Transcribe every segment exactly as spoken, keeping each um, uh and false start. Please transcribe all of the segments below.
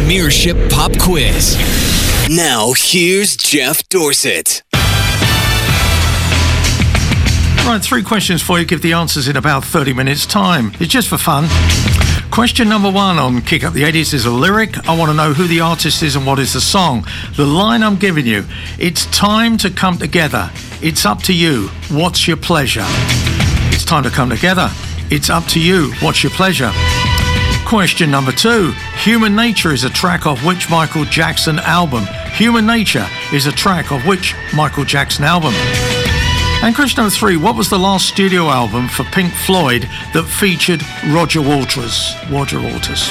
Premiership Pop Quiz. Now, here's Jeff Dorsett. Right, three questions for you. Give the answers in about thirty minutes' time. It's just for fun. Question number one on Kick Up the eighties is a lyric. I want to know who the artist is and what is the song. The line I'm giving you, it's time to come together. It's up to you. What's your pleasure? It's time to come together. It's up to you. What's your pleasure? Question number two. Human Nature is a track of which Michael Jackson album? Human Nature is a track of which Michael Jackson album? And question number three. What was the last studio album for Pink Floyd that featured Roger Waters? Roger Waters.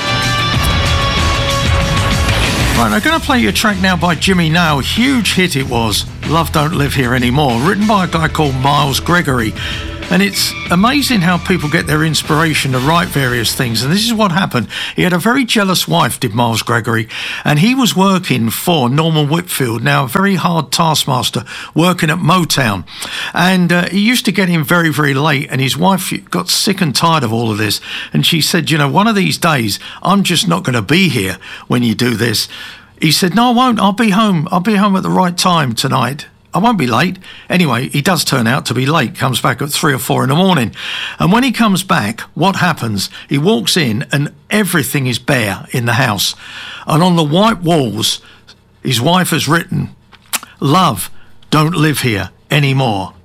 Right, I'm going to play you a track now by Jimmy Nail. Huge hit it was. Love Don't Live Here Anymore. Written by a guy called Miles Gregory. And it's amazing how people get their inspiration to write various things. And this is what happened. He had a very jealous wife, did Miles Gregory, and he was working for Norman Whitfield, now a very hard taskmaster, working at Motown. And uh, he used to get in very, very late, and his wife got sick and tired of all of this. And she said, you know, one of these days, I'm just not going to be here when you do this. He said, no, I won't. I'll be home. I'll be home at the right time tonight. I won't be late. Anyway, he does turn out to be late, comes back at three or four in the morning. And when he comes back, what happens? He walks in and everything is bare in the house. And on the white walls, his wife has written, "Love, don't live here anymore."